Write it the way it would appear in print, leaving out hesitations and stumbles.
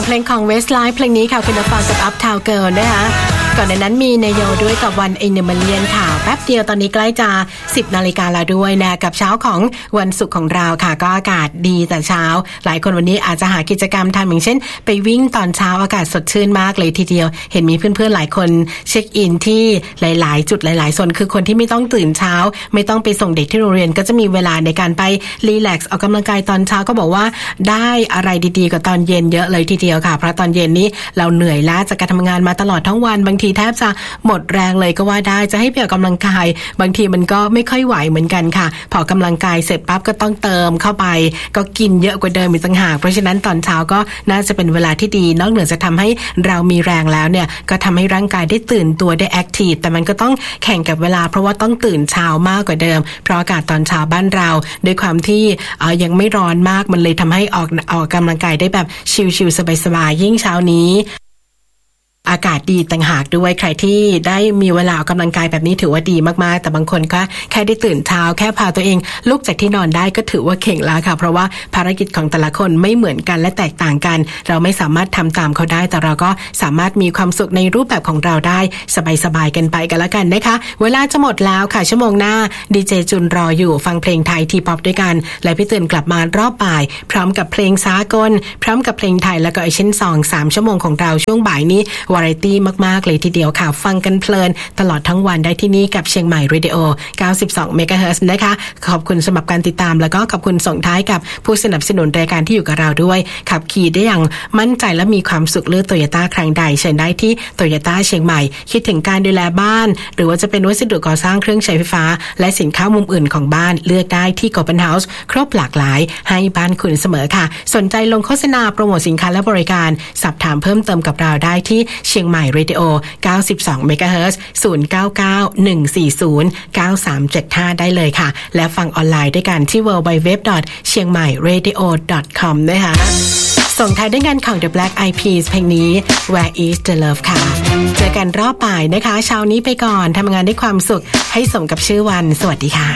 เพลงของ Westlife เพลงนี้ค่ะคุณฟังกับ Uptown Girl นะคะก่อนในนั้นมีนายโยด้วยกับ One in a Million ค่ะแป๊บเดียวตอนนี้ใกล้จะ 10 นาฬิกาแล้วด้วยนะกับเช้าของวันศุกร์ของเราค่ะก็อากาศดีแต่เช้าหลายคนวันนี้อาจจะหากิจกรรมทำอย่างเช่นไปวิ่งตอนเช้าอากาศสดชื่นมากเลยทีเดียวเห็นมีเพื่อนๆหลายคนเช็คอินที่หลายๆจุดหลายๆโซนคือคนที่ไม่ต้องตื่นเช้าไม่ต้องไปส่งเด็กที่โรงเรียนก็จะมีเวลาในการไปรีแลกซ์ออกกำลังกายตอนเช้าก็บอกว่าได้อะไรดีๆกว่าตอนเย็นเยอะเลยทีเดียวค่ะเพราะตอนเย็นนี้เราเหนื่อยล้าจากการทำงานมาตลอดทั้งวันบางทีแทบจะหมดแรงเลยก็ว่าได้จะให้ไปออกกำลังกายบางทีมันก็ไม่ค่อยไหวเหมือนกันค่ะพอกำลังกายเสร็จปั๊บก็ต้องเติมเข้าไปก็กินเยอะกว่าเดิมอีกต่างหากเพราะฉะนั้นตอนเช้าก็น่าจะเป็นเวลาที่ดีนอกเหนือจะทำให้เรามีแรงแล้วเนี่ยก็ทำให้ร่างกายได้ตื่นตัวได้แอคทีฟแต่มันก็ต้องแข่งกับเวลาเพราะว่าต้องตื่นเช้ามากกว่าเดิมเพราะอากาศตอนเช้าบ้านเราด้วยความที่ยังไม่ร้อนมากมันเลยทำให้ออกกำลังกายได้แบบชิลๆสบายๆยิ่งเช้านี้อากาศดีต่างหากด้วยใครที่ได้มีเวลาออกกำลังกายแบบนี้ถือว่าดีมากๆแต่บางคนก็แค่ได้ตื่นเช้าแค่พาตัวเองลุกจากที่นอนได้ก็ถือว่าเก่งแล้วค่ะเพราะว่าภารกิจของแต่ละคนไม่เหมือนกันและแตกต่างกันเราไม่สามารถทำตามเขาได้แต่เราก็สามารถมีความสุขในรูปแบบของเราได้สบายๆกันไปกันแล้วกันนะคะเวลาจะหมดแล้วค่ะชั่วโมงหน้าดีเจจุนรออยู่ฟังเพลงไทยทีป๊อปด้วยกันและพี่ตื่นกลับมารอบบ่ายพร้อมกับเพลงสากลพร้อมกับเพลงไทยแล้วก็เอเชียนซอง3ชั่วโมงของเราช่วงบ่ายนี้วาไรตี้มากๆเลยทีเดียวค่ะฟังกันเพลินตลอดทั้งวันได้ที่นี่กับเชียงใหม่เรดิโอ 92 เมกะเฮิรตซ์นะคะขอบคุณสำหรับการติดตามแล้วก็ขอบคุณส่งท้ายกับผู้สนับสนุนรายการที่อยู่กับเราด้วยขับขี่ได้อย่างมั่นใจและมีความสุขเลือก Toyota ครั้งใดเชิญได้ที่ Toyota เชียงใหม่คิดถึงการดูแลบ้านหรือว่าจะเป็นวัสดุก่อสร้างเครื่องใช้ไฟฟ้าและสินค้ามุมอื่นของบ้านเลือกได้ที่ Golden House ครบหลากหลายให้บ้านคุณเสมอค่ะสนใจลงโฆษณาโปรโมทสินค้าและบริการสอบถามเพิ่มเติมกับเราได้ที่เชียงใหม่เรดิโอ 92 เมกะเฮิรตซ์ 0991409375 ได้เลยค่ะและฟังออนไลน์ด้วยกันที่ www.chiangmai radio.com นะคะส่งท้ายด้วยงานของ The Black Eyed Peas เพลงนี้ Where is the Love ค่ะเจอกันรอบบ่ายนะคะเช้านี้ไปก่อนทำงานด้วยความสุขให้สมกับชื่อวันสวัสดีค่ะ